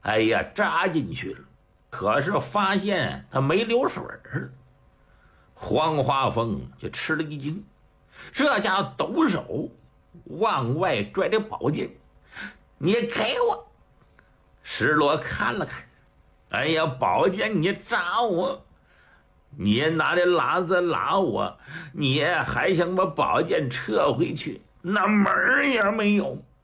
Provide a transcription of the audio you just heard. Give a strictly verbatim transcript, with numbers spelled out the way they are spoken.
哎呀，扎进去了，可是发现他没流水儿。黄花凤就吃了一惊，这家伙抖手往外拽这宝剑，你给我！石罗看了看，哎呀，宝剑你扎我，你拿这喇子拉我，你还想把宝剑撤回去，那门儿也没有。